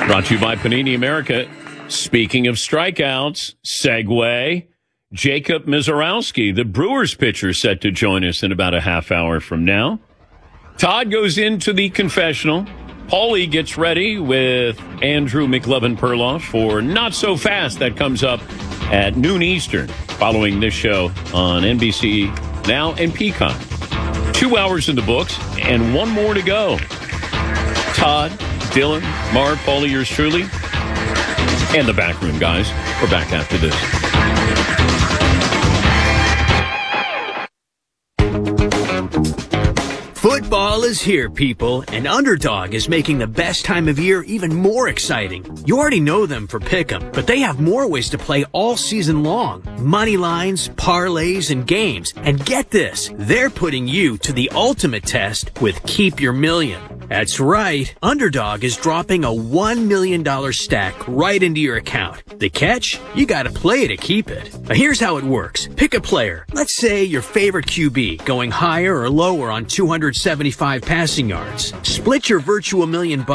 Brought to you by Panini America. Speaking of strikeouts, segue, Jacob Misiorowski, the Brewers pitcher, set to join us in about a half hour from now. Todd goes into the confessional. Paulie gets ready with Andrew McLovin-Perloff for Not So Fast. That comes up at noon Eastern following this show on NBC Now and Peacock. 2 hours in the books and one more to go. Todd, Dylan, Mark, Paulie, yours truly, and the back room guys. We're back after this. Football is here, people, and Underdog is making the best time of year even more exciting. You already know them for Pick'em, but they have more ways to play all season long. Money lines, parlays, and games. And get this, they're putting you to the ultimate test with Keep Your Million. That's right, Underdog is dropping a $1 million stack right into your account. The catch? You gotta play to keep it. Now here's how it works. Pick a player. Let's say your favorite QB, going higher or lower on 275 passing yards. Split your virtual $1 million